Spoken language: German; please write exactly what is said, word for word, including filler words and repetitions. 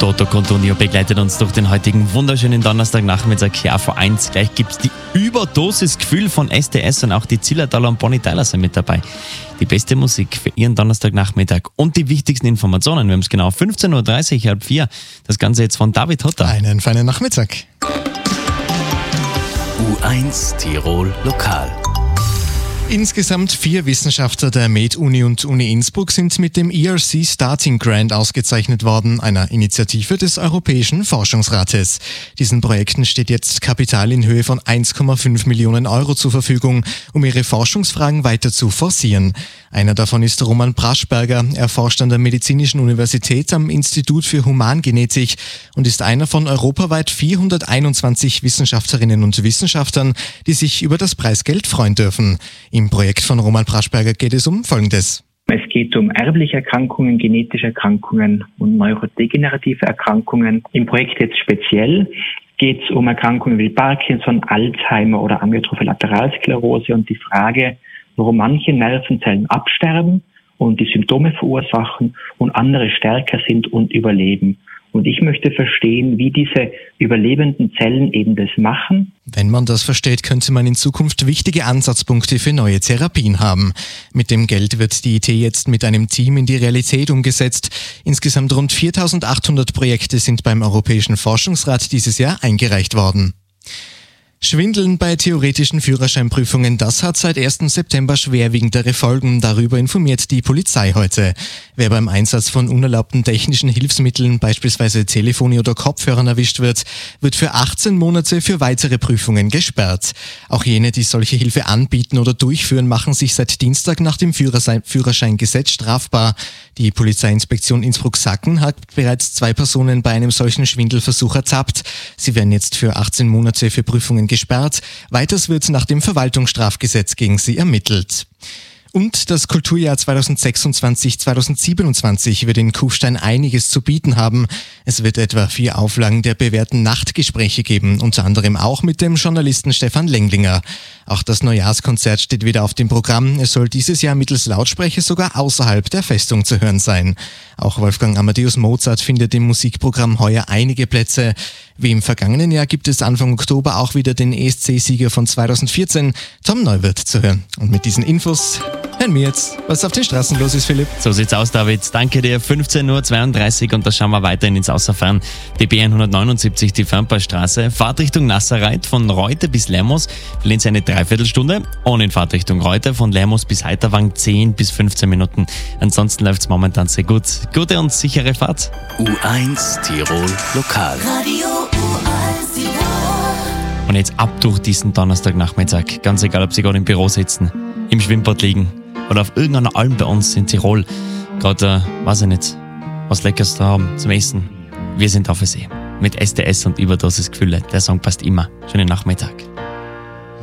Toto Cotugno begleitet uns durch den heutigen wunderschönen Donnerstagnachmittag hier auf eins. Gleich gibt es die Überdosis-Gefühl von S T S und auch die Zillertaler und Bonnie Tyler sind mit dabei. Die beste Musik für Ihren Donnerstagnachmittag und die wichtigsten Informationen. Wir haben es genau fünfzehn Uhr dreißig, halb vier. Das Ganze jetzt von David Hotter. Einen feinen Nachmittag. U eins Tirol Lokal. Insgesamt vier Wissenschaftler der Med-Uni und Uni Innsbruck sind mit dem E R C Starting Grant ausgezeichnet worden, einer Initiative des Europäischen Forschungsrates. Diesen Projekten steht jetzt Kapital in Höhe von eins Komma fünf Millionen Euro zur Verfügung, um ihre Forschungsfragen weiter zu forcieren. Einer davon ist Roman Praschberger. Er forscht an der Medizinischen Universität am Institut für Humangenetik und ist einer von europaweit vierhunderteinundzwanzig Wissenschaftlerinnen und Wissenschaftlern, die sich über das Preisgeld freuen dürfen. Im Projekt von Roman Praschberger geht es um Folgendes. Es geht um erbliche Erkrankungen, genetische Erkrankungen und neurodegenerative Erkrankungen. Im Projekt jetzt speziell geht es um Erkrankungen wie Parkinson, Alzheimer oder Amyotrophe Lateralsklerose und die Frage, warum manche Nervenzellen absterben und die Symptome verursachen und andere stärker sind und überleben. Und ich möchte verstehen, wie diese überlebenden Zellen eben das machen. Wenn man das versteht, könnte man in Zukunft wichtige Ansatzpunkte für neue Therapien haben. Mit dem Geld wird die Idee jetzt mit einem Team in die Realität umgesetzt. Insgesamt rund viertausendachthundert Projekte sind beim Europäischen Forschungsrat dieses Jahr eingereicht worden. Schwindeln bei theoretischen Führerscheinprüfungen, das hat seit ersten September schwerwiegendere Folgen. Darüber informiert die Polizei heute. Wer beim Einsatz von unerlaubten technischen Hilfsmitteln, beispielsweise Telefone oder Kopfhörern erwischt wird, wird für achtzehn Monate für weitere Prüfungen gesperrt. Auch jene, die solche Hilfe anbieten oder durchführen, machen sich seit Dienstag nach dem Führerschein- Führerscheingesetz strafbar. Die Polizeiinspektion Innsbruck-Sacken hat bereits zwei Personen bei einem solchen Schwindelversuch ertappt. Sie werden jetzt für achtzehn Monate für Prüfungen gesperrt. Weiters wird nach dem Verwaltungsstrafgesetz gegen sie ermittelt. Und das Kulturjahr zweitausendsechsundzwanzig zweitausendsiebenundzwanzig wird in Kufstein einiges zu bieten haben. Es wird etwa vier Auflagen der bewährten Nachtgespräche geben, unter anderem auch mit dem Journalisten Stefan Lenglinger. Auch das Neujahrskonzert steht wieder auf dem Programm. Es soll dieses Jahr mittels Lautsprecher sogar außerhalb der Festung zu hören sein. Auch Wolfgang Amadeus Mozart findet im Musikprogramm heuer einige Plätze. Wie im vergangenen Jahr gibt es Anfang Oktober auch wieder den E S C-Sieger von zweitausendvierzehn, Tom Neuwirth, zu hören. Und mit diesen Infos hören wir jetzt, was auf den Straßen los ist, Philipp. So sieht's aus, David. Danke dir. fünfzehn Uhr zweiunddreißig und da schauen wir weiterhin ins Außerfern. Die B hundertneunundsiebzig, die Fernpassstraße. Fahrtrichtung Nasserreit von Reute bis Lermos verlieren Sie eine Dreiviertelstunde. Und in Fahrtrichtung Reute von Lermos bis Heiterwang zehn bis fünfzehn Minuten. Ansonsten läuft's momentan sehr gut. Gute und sichere Fahrt. U eins Tirol Lokal. Radio U eins Tirol. Und jetzt ab durch diesen Donnerstagnachmittag. Ganz egal, ob Sie gerade im Büro sitzen, im Schwimmbad liegen oder auf irgendeiner Alm bei uns in Tirol. Gerade, äh, weiß ich nicht, was Leckeres da haben zum Essen. Wir sind auf der See. Mit S T S und Überdosis Gefühle. Der Song passt immer. Schönen Nachmittag.